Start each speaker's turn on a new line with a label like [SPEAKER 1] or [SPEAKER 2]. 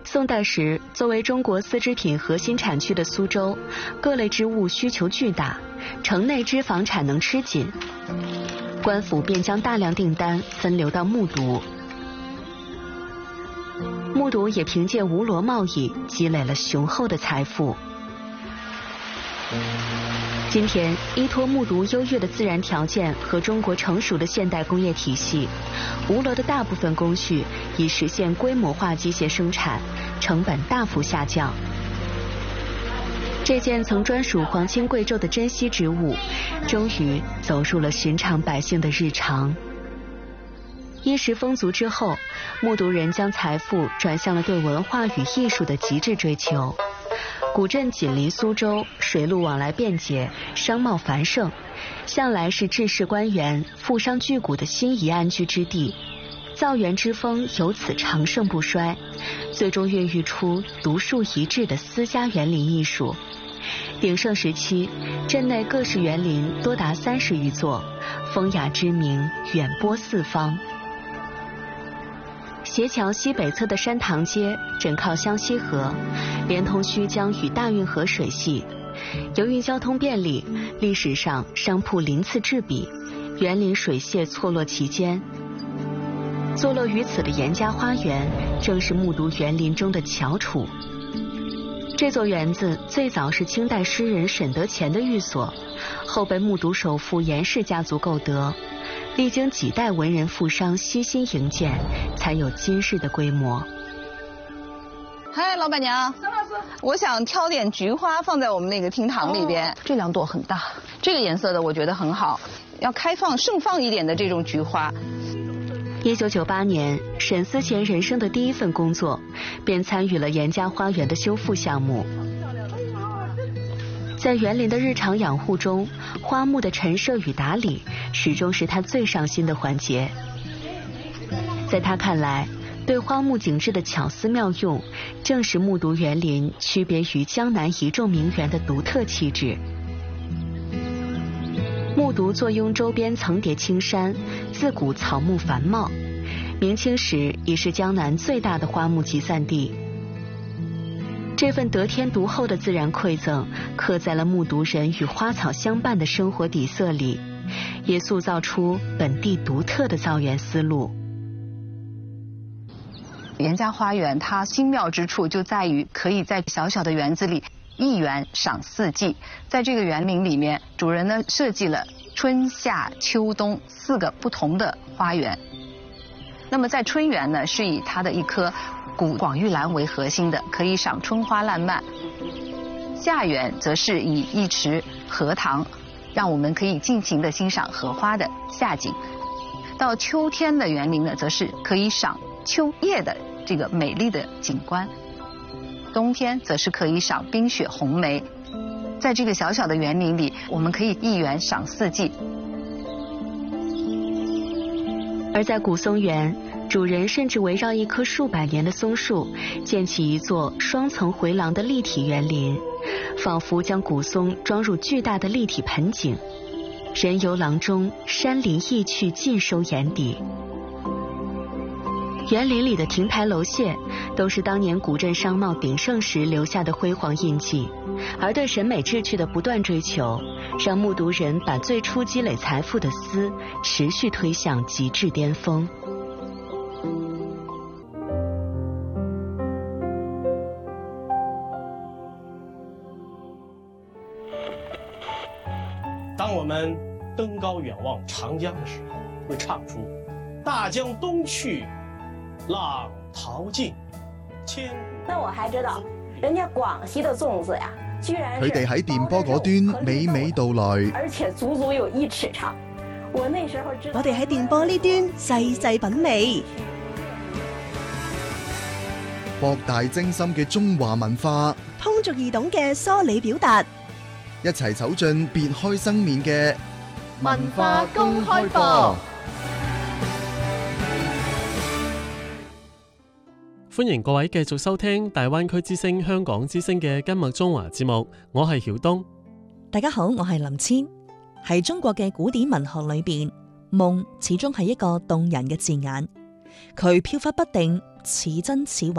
[SPEAKER 1] 宋代时，作为中国丝织品核心产区的苏州，各类织物需求巨大，城内织纺产能吃紧，官府便将大量订单分流到木渎。木渎也凭借吴罗贸易积累了雄厚的财富。今天，依托木渎优越的自然条件和中国成熟的现代工业体系，吴罗的大部分工序已实现规模化机械生产，成本大幅下降。这件曾专属皇亲贵胄的珍稀之物，终于走入了寻常百姓的日常。衣食丰足之后，木渎人将财富转向了对文化与艺术的极致追求。古镇紧邻苏州，水陆往来便捷，商贸繁盛，向来是治世官员、富商巨贾的心仪安居之地。造园之风由此长盛不衰，最终孕育出独树一帜的私家园林艺术。鼎盛时期，镇内各式园林多达30余座，风雅之名远播四方。斜桥西北侧的山塘街枕靠湘西河，连通胥江与大运河水系。由于交通便利，历史上商铺鳞次栉比，园林水榭错落其间。坐落于此的严家花园，正是木渎园林中的翘楚。这座园子最早是清代诗人沈德潜的寓所，后被木渎首富严氏家族购得。历经几代文人富商悉心营建，才有今日的规模。
[SPEAKER 2] 嗨，老板娘，我想挑点菊花放在我们那个厅堂里边。这2朵很大，这个颜色的我觉得很好，要开放盛放一点的这种菊花。
[SPEAKER 1] 1998年，沈思贤人生的第一份工作，便参与了严家花园的修复项目。在园林的日常养护中，花木的陈设与打理始终是他最上心的环节。在他看来，对花木景致的巧思妙用，正是木渎园林区别于江南一众名园的独特气质。木渎坐拥周边层叠青山，自古草木繁茂，明清时已是江南最大的花木集散地。这份得天独厚的自然馈赠，刻在了木渎人与花草相伴的生活底色里，也塑造出本地独特的造园思路。
[SPEAKER 2] 严家花园它精妙之处就在于可以在小小的园子里一园赏4季。在这个园林里面，主人呢设计了春夏秋冬4个不同的花园。那么在春园呢，是以它的一棵古广玉兰为核心的，可以赏春花烂漫。夏园则是以一池荷塘，让我们可以尽情的欣赏荷花的夏景。到秋天的园林呢，则是可以赏秋叶的这个美丽的景观。冬天则是可以赏冰雪红梅。在这个小小的园林里，我们可以一园赏4季。
[SPEAKER 1] 而在古松园，主人甚至围绕一棵数百年的松树，建起一座双层回廊的立体园林，仿佛将古松装入巨大的立体盆景。人游廊中，山林意趣尽收眼底。园林里的亭台楼榭都是当年古镇商贸鼎盛时留下的辉煌印记，而对审美志趣的不断追求，让木渎人把最初积累财富的丝持续推向极致巅峰。
[SPEAKER 3] 当我们登高远望长江的时候，会唱出大江东去，浪淘尽，千古。
[SPEAKER 4] 那我还知道，人家广西的粽子呀，居然
[SPEAKER 5] 佢哋喺電波嗰端娓娓道來，
[SPEAKER 4] 而且足足有1尺長。我那時候知道，
[SPEAKER 6] 我哋喺電波呢端細細品味，
[SPEAKER 5] 博大精深嘅中華文化，
[SPEAKER 6] 通俗易懂嘅梳理表達，
[SPEAKER 5] 一齊走進別開生面嘅文化公開課。
[SPEAKER 7] 歡迎各位繼續收聽大灣區之聲香港之聲嘅今日中華節目，我係曉東。
[SPEAKER 6] 大家好，我係林千。喺中國嘅古典文學裏邊，夢始終係一個動人嘅字眼，佢飄忽不定，似真似幻。